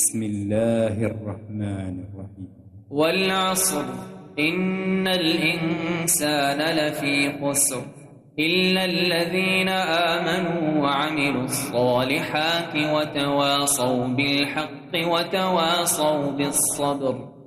بسم الله الرحمن الرحيم. والعصر إن الإنسان لفي خسر إلا الذين آمنوا وعملوا الصالحات وتواصوا بالحق وتواصوا بالصبر.